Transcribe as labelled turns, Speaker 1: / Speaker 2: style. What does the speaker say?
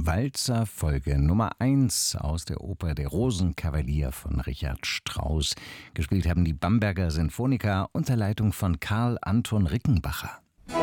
Speaker 1: Walzer Folge Nummer 1 aus der Oper Der Rosenkavalier von Richard Strauss. Gespielt haben die Bamberger Sinfoniker unter Leitung von Karl Anton Rickenbacher.